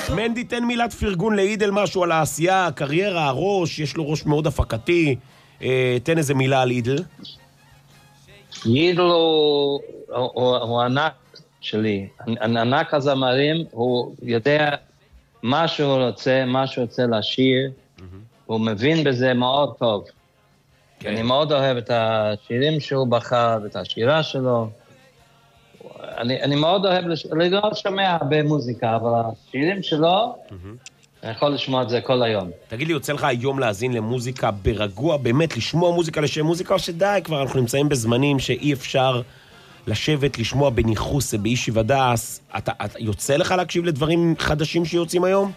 מנדי, תן מילת פרגון לעידל משהו על העשייה, הקריירה, הראש, יש לו ראש מאוד הפקתי. תן איזה מילה על עידל. עידל הוא ענק שלי. ענק הזמרים, הוא יודע מה שהוא רוצה, מה שהוא רוצה לשיר, הוא מבין בזה מאוד טוב. אני מאוד אוהב את השירים שהוא בחר, את השירה שלו. אני מאוד אוהב, אני לא שומע הרבה מוזיקה, אבל השירים שלו, אני יכול לשמוע את זה כל היום. תגיד לי, יוצא לך היום להאזין למוזיקה ברגוע, באמת לשמוע מוזיקה לשם מוזיקה, או שדי, כבר אנחנו נמצאים בזמנים שאי אפשר לשבת, לשמוע בניחוס, באישי ודס. אתה יוצא לך להקשיב לדברים חדשים שיוצאים היום?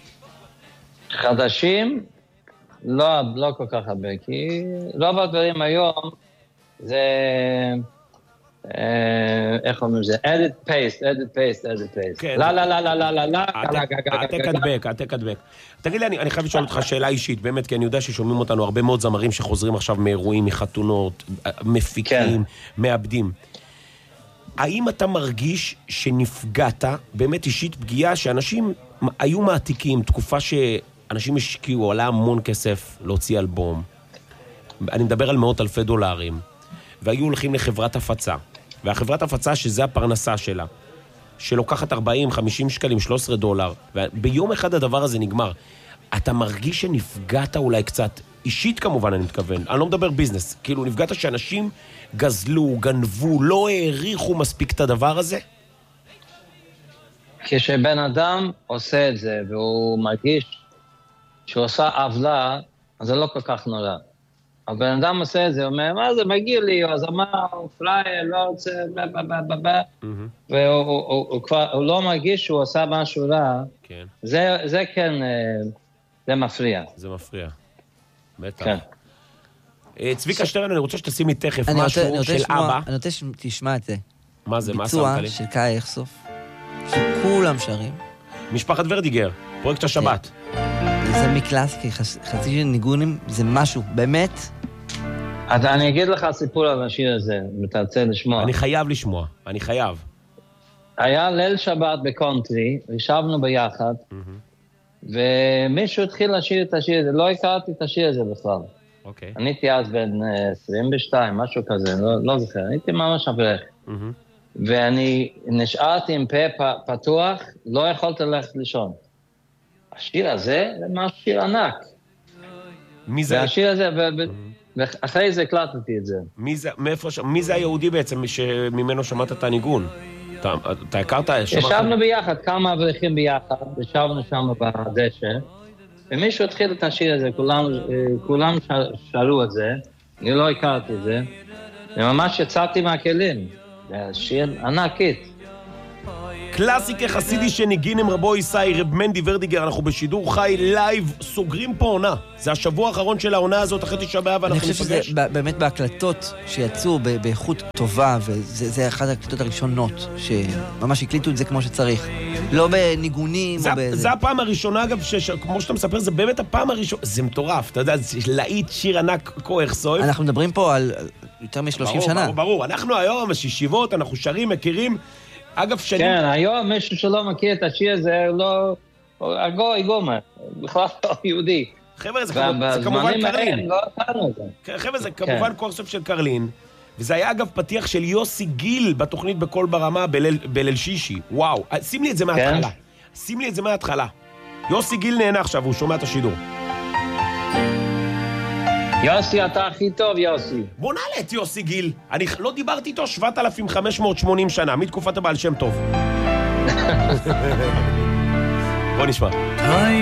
חדשים? לא כל כך הרבה, כי רוב הדברים היום זה, איך אומרים לזה? edit paste. לא. העתק הדבק. תגיד לי, אני חייב לשאול אותך שאלה אישית, באמת, כי אני יודע ששומעים אותנו הרבה מאוד זמרים שחוזרים עכשיו מאירועים, מחתונות, מפיקים, מאבדים. האם אתה מרגיש שנפגעת, באמת אישית פגיעה, שאנשים היו מעתיקים, תקופה שאנשים השקיעו, עלה המון כסף להוציא אלבום, אני מדבר על מאות אלפי דולרים, והיו הולכים לחברת הפצה, והחברת הפצה שזה הפרנסה שלה, שלוקחת 40, 50 שקלים, 13 דולר, וביום אחד הדבר הזה נגמר. אתה מרגיש שנפגעת אולי קצת, אישית כמובן אני מתכוון, אני לא מדבר ביזנס, כאילו נפגעת שאנשים גזלו, גנבו, לא העריכו מספיק את הדבר הזה? כשבן אדם עושה את זה, והוא מרגיש שהוא עושה עוולה, אז זה לא כל כך נורא. אבל בן אדם עושה את זה, הוא אומר, מה זה מגיע לי, אז אמר, הוא פרייר, לא רוצה, והוא לא מרגיש שהוא עושה משהו רע, זה כן, זה מפריע. זה מפריע, בטח. צביקה שטרן, אני רוצה שתשים לי תכף משהו של אבא. אני רוצה שתשמע את זה. מה זה, מה שמת לי? ביצוע של קאי איכסוף, שכולם שרים. משפחת ורדיגר, פרויקט השבת. זה מקלאסיקי, חצי של ניגונים, זה משהו, באמת. אני אגיד לך סיפור על השיר הזה, אם אתה רוצה לשמוע. אני חייב לשמוע, אני חייב. היה ליל שבת בקונטרי, ישבנו ביחד, ומישהו התחיל לשיר את השיר הזה, לא הכרתי את השיר הזה בכלל. אני הייתי אז בן 22, משהו כזה, לא זוכר, הייתי ממש אברך. ואני נשארתי עם פה פתוח, לא יכולתי ללכת לישון. השיר הזה זה משהו שיר ענק. מי זה? והשיר הזה, ואחרי זה הקלטתי את זה. מי זה היהודי בעצם שממנו שמעת את הניגון? אתה הכרת? ישבנו ביחד, כמה אברכים ביחד, ישבנו שם בדשא, ומישהו התחיל את השיר הזה, כולם שרו את זה, אני לא הכרתי את זה, וממש יצאתי מהכלים, זה שיר ענקית. קלאסיקה חסידי שניגין עם רבו ישי, רב מנדי ורדיגר, אנחנו בשידור חי לייב, סוגרים פה עונה. זה השבוע האחרון של העונה הזאת, אחרי תשעה באב, אנחנו נפגש. אני חושב שזה באמת בהקלטות שיצאו באיכות טובה, וזה אחת ההקלטות הראשונות, שממש הקליטו את זה כמו שצריך. לא בניגונים או באיזה. זה הפעם הראשונה, אגב, כמו שאתה מספר, זה באמת הפעם הראשונה, זה מטורף, אתה יודע, להיט שיר ענק כוח סוף. אנחנו מדברים פה על יותר מ-30 שנה. ברור, אנחנו היום, ישיבות, אנחנו שרים, מכירים, אגב, שנים... כן, היום מישהו שלא מכיר את השיר הזה, לא... הגוי גומר, בכלל לא יהודי. חבר'ה, זה כמובן קרלין. לא עשינו את זה. חבר'ה, זה כמובן קורסוף של קרלין, וזה היה אגב פתיח של יוסי גיל בתוכנית בכל ברמה בליל שישי. וואו, שים לי את זה מההתחלה. שים לי את זה מההתחלה. יוסי גיל נהנה עכשיו, הוא שומע את השידור. יוסי, אתה הכי טוב, יוסי. בוא נעלה את יוסי גיל. אני לא דיברתי איתו 7,580 שנה, מתקופת הבעל שם טוב. בוא נשמע.